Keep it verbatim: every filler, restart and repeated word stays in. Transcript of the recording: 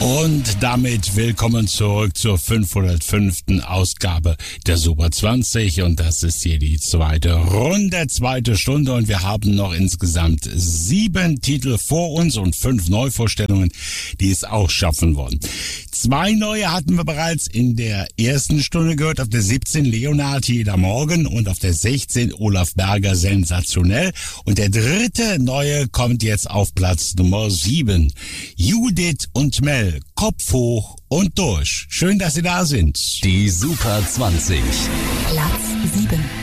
Und damit willkommen zurück zur fünfhundertfünften Ausgabe der Super zwanzig. Und das ist hier die zweite Runde, zweite Stunde. Und wir haben noch insgesamt sieben Titel vor uns und fünf Neuvorstellungen, die es auch schaffen wollen. Zwei neue hatten wir bereits in der ersten Stunde gehört. Auf der siebzehn Leonard Jeder Morgen und auf der sechzehn Olaf Berger Sensationell. Und der dritte neue kommt jetzt auf Platz Nummer sieben. Judith und Mel, Kopf hoch und durch. Schön, dass Sie da sind. Die Super zwanzig. Platz sieben.